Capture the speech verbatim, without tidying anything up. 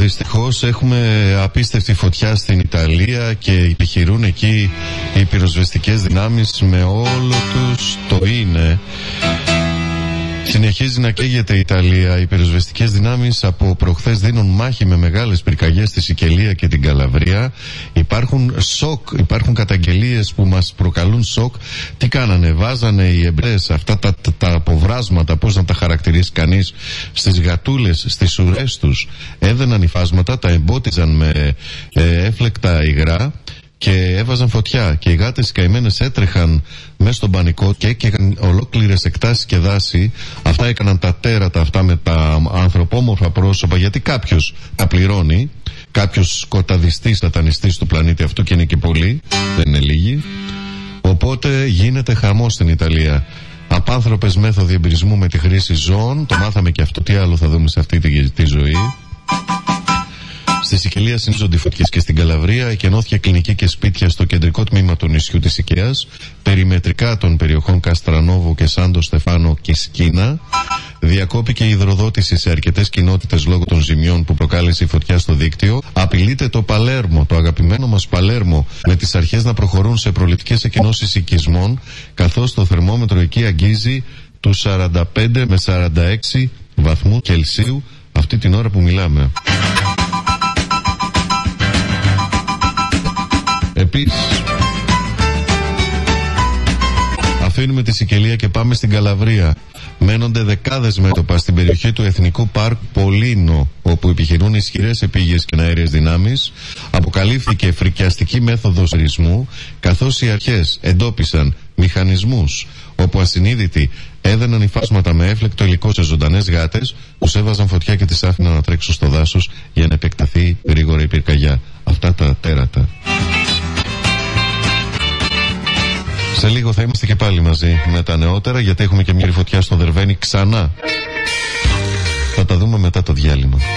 Δυστυχώς έχουμε απίστευτη φωτιά στην Ιταλία και επιχειρούν εκεί οι πυροσβεστικές δυνάμεις με όλο τους το είναι. Συνεχίζει να καίγεται η Ιταλία. Οι πυροσβεστικές δυνάμεις από προχθές δίνουν μάχη με μεγάλες πυρκαγιές στη Σικελία και την Καλαβρία. Υπάρχουν σοκ, υπάρχουν καταγγελίες που μας προκαλούν σοκ. Τι κάνανε, βάζανε οι εμπρές αυτά τα, τα, τα αποβράσματα, πώς να τα χαρακτηρίσει κανείς, στις γατούλες, στις ουρές τους. Έδαιναν υφάσματα, τα εμπότιζαν με ε, έφλεκτα υγρά και έβαζαν φωτιά, και οι γάτες καημένες έτρεχαν μέσα στον πανικό και έκαιγαν ολόκληρες εκτάσεις και δάση. Αυτά έκαναν τα τέρατα αυτά με τα ανθρωπόμορφα πρόσωπα, γιατί κάποιος τα πληρώνει, κάποιος σκοταδιστής, σατανιστής του πλανήτη αυτού, και είναι και πολλοί, δεν είναι λίγοι. Οπότε γίνεται χαμός στην Ιταλία. Απάνθρωπες μέθοδοι εμπειρισμού με τη χρήση ζώων, το μάθαμε και αυτό, τι άλλο θα δούμε σε αυτή τη, τη ζωή. Στη Σικελία συνίζονται οι φωτιές και στην Καλαβρία. Εκενώθηκε κλινική και σπίτια στο κεντρικό τμήμα του νησιού της Σικαίας, περιμετρικά των περιοχών Καστρανόβο και Σάντο Στεφάνο και Σκίνα. Διακόπηκε η υδροδότηση σε αρκετές κοινότητες λόγω των ζημιών που προκάλεσε η φωτιά στο δίκτυο. Απειλείται το Παλέρμο, το αγαπημένο μας Παλέρμο, με τις αρχές να προχωρούν σε προληπτικές εκκοινώσεις οικισμών, καθώς το θερμόμετρο εκεί αγγίζει τους σαράντα πέντε με σαράντα έξι βαθμούς Κελσίου αυτή την ώρα που μιλάμε. Επίσης, αφήνουμε τη Σικελία και πάμε στην Καλαβρία. Μένονται δεκάδες μέτωπα στην περιοχή του Εθνικού Πάρκου Πολίνο, όπου επιχειρούν ισχυρές επίγειες και αέριες δυνάμεις. Αποκαλύφθηκε φρικιαστική μέθοδος ρισμού, καθώς οι αρχές εντόπισαν μηχανισμούς όπου ασυνείδητοι έδαιναν υφάσματα με έφλεκτο υλικό σε ζωντανές γάτες, τους έβαζαν φωτιά και τις άφηναν να τρέξουν στο δάσος για να επεκταθεί γρήγορα η πυρκαγιά. Αυτά τα τέρατα. Σε λίγο θα είμαστε και πάλι μαζί με τα νεότερα, γιατί έχουμε και μια φωτιά στο Δερβαίνι ξανά. Θα τα δούμε μετά το διάλειμμα.